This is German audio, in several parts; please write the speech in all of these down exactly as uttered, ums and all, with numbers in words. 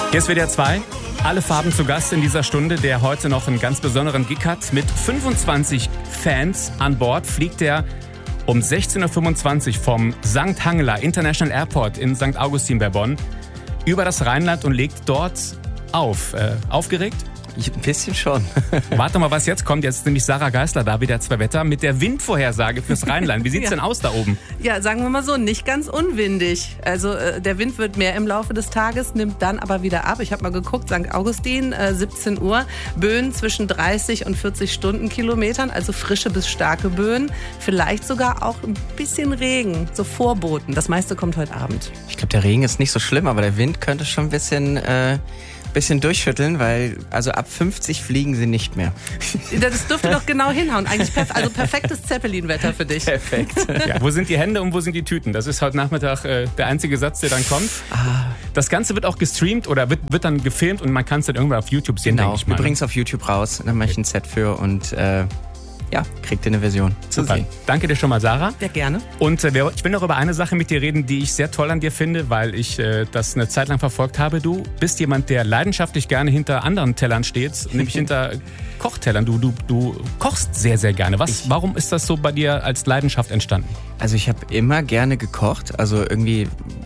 Hier ist W D R zwei. Alle Farben zu Gast in dieser Stunde, der heute noch einen ganz besonderen Gig hat. Mit fünfundzwanzig Fans an Bord fliegt er um sechzehn Uhr fünfundzwanzig vom Sankt Hangela International Airport in Sankt Augustin bei Bonn über das Rheinland und legt dort auf. Äh, aufgeregt? Ein bisschen schon. Warte mal, was jetzt kommt. Jetzt ist nämlich Sarah Geisler da, W D R zwei Wetter, mit der Windvorhersage fürs Rheinland. Wie sieht's ja. denn aus da oben? Ja, sagen wir mal so, nicht ganz unwindig. Also äh, der Wind wird mehr im Laufe des Tages, nimmt dann aber wieder ab. Ich habe mal geguckt, Sankt Augustin, äh, siebzehn Uhr, Böen zwischen dreißig und vierzig Stundenkilometern, also frische bis starke Böen. Vielleicht sogar auch ein bisschen Regen, so Vorboten. Das meiste kommt heute Abend. Ich glaube, der Regen ist nicht so schlimm, aber der Wind könnte schon ein bisschen... Äh bisschen durchschütteln, weil also ab fünfzig fliegen sie nicht mehr. Das dürfte doch genau hinhauen. Eigentlich perf- also perfektes Zeppelin-Wetter für dich. Perfekt. Ja, wo sind die Hände und wo sind die Tüten? Das ist heute Nachmittag äh, der einzige Satz, der dann kommt. Ah. Das Ganze wird auch gestreamt oder wird, wird dann gefilmt und man kann es dann irgendwann auf YouTube sehen, Genau, denke ich wir mal. bringen es auf YouTube raus, dann mache ich ein Set für und äh, ja, kriegt ihr eine Version zu Super. sehen. Danke dir schon mal, Sarah. Ja, gerne. Und äh, wir- ich will noch über eine Sache mit dir reden, die ich sehr toll an dir finde, weil ich äh, das eine Zeit lang verfolgt habe. Du bist jemand, der leidenschaftlich gerne hinter anderen Tellern steht, nämlich hinter Kochtellern. Du, du, du kochst sehr, sehr gerne. Was, warum ist das so bei dir als Leidenschaft entstanden? Also ich habe immer gerne gekocht, also irgendwie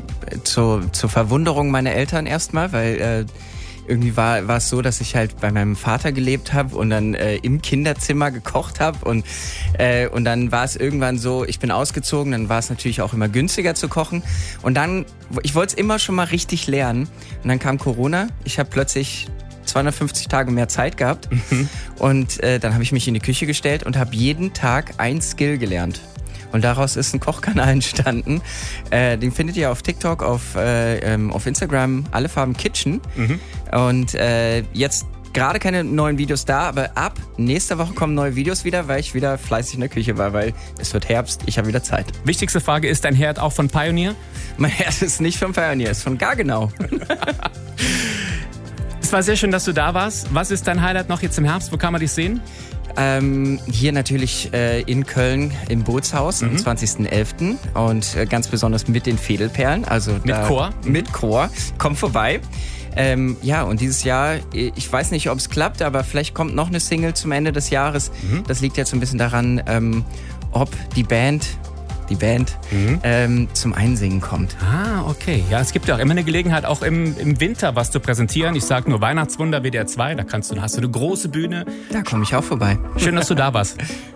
zu, zur Verwunderung meiner Eltern erstmal, weil äh, irgendwie war, war es so, dass ich halt bei meinem Vater gelebt habe und dann äh, im Kinderzimmer gekocht habe und, äh, und dann war es irgendwann so, ich bin ausgezogen, dann war es natürlich auch immer günstiger zu kochen und dann, ich wollte es immer schon mal richtig lernen und dann kam Corona, ich habe plötzlich zweihundertfünfzig Tage mehr Zeit gehabt mhm. und äh, dann habe ich mich in die Küche gestellt und habe jeden Tag ein Skill gelernt. Und daraus ist ein Kochkanal entstanden. Äh, den findet ihr auf TikTok, auf, äh, ähm, auf Instagram, Alle Farben Kitchen. Mhm. Und äh, jetzt gerade keine neuen Videos da, aber ab nächster Woche kommen neue Videos wieder, weil ich wieder fleißig in der Küche war, weil es wird Herbst, ich habe wieder Zeit. Wichtigste Frage, ist dein Herd auch von Pioneer? Mein Herd ist nicht von Pioneer, ist von Gaggenau. Es war sehr schön, dass du da warst. Was ist dein Highlight noch jetzt im Herbst? Wo kann man dich sehen? Ähm, hier natürlich äh, in Köln im Bootshaus Mhm. am zwanzigsten elften und äh, ganz besonders mit den Fädelperlen. Also Mit da, Chor? Mit Chor. Kommt vorbei. Ähm, ja, und dieses Jahr, ich weiß nicht, ob es klappt, aber vielleicht kommt noch eine Single zum Ende des Jahres. Mhm. Das liegt jetzt so ein bisschen daran, ähm, ob die Band... die Band, mhm. ähm, zum Einsingen kommt. Ah, okay. Ja, es gibt ja auch immer eine Gelegenheit, auch im, im Winter was zu präsentieren. Ich sage nur Weihnachtswunder W D R zwei, da kannst du, da hast du eine große Bühne. Da komme ich auch vorbei. Schön, dass du da warst.